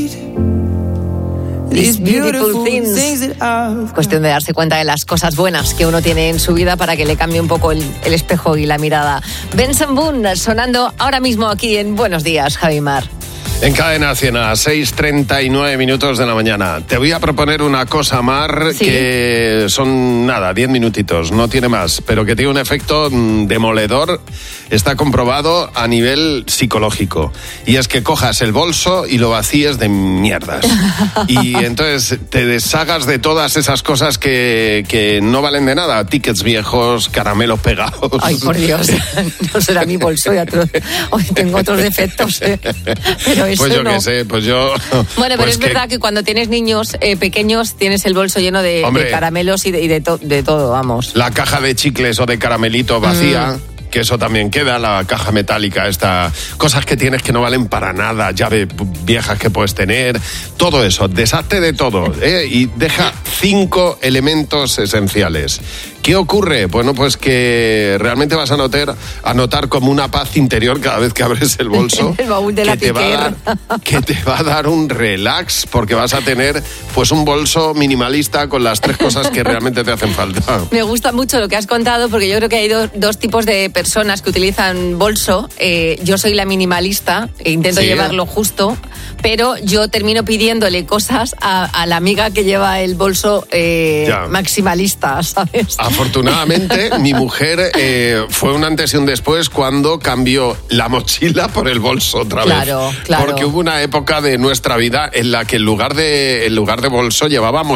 These beautiful things. Cuestión de darse cuenta de las cosas buenas que uno tiene en su vida para que le cambie un poco el espejo y la mirada. Benson Boone sonando ahora mismo aquí en Buenos Días, Javi Mar. En Cadena 100 a 6:39 minutos de la mañana. Te voy a proponer una cosa, Mar, ¿sí? Que son 10 minutitos, no tiene más, pero que tiene un efecto demoledor, está comprobado a nivel psicológico. Y es que cojas el bolso y lo vacíes de mierdas. Y entonces te deshagas de todas esas cosas que no valen de nada. Tickets viejos, caramelos pegados. Ay, por Dios, no será mi bolso, hoy tengo otros defectos, pero pues yo no. Qué sé, pues yo... Bueno, pero es verdad que cuando tienes niños pequeños tienes el bolso lleno de caramelos y de todo, vamos. La caja de chicles o de caramelito vacía... que eso también queda, la caja metálica, cosas que tienes que no valen para nada, llaves viejas que puedes tener, todo eso, deshazte de todo, y deja 5 elementos esenciales. ¿Qué ocurre? Bueno, pues que realmente vas a notar como una paz interior cada vez que abres el bolso. El baúl de la piquera. Que te va a dar un relax, porque vas a tener pues un bolso minimalista con las 3 cosas que realmente te hacen falta. Me gusta mucho lo que has contado, porque yo creo que hay dos tipos de personas que utilizan bolso. Yo soy la minimalista, intento llevarlo justo, pero yo termino pidiéndole cosas a la amiga que lleva el bolso maximalista, ¿sabes? Afortunadamente, mi mujer fue un antes y un después cuando cambió la mochila por el bolso otra vez. Claro. Porque hubo una época de nuestra vida en la que en lugar de bolso llevábamos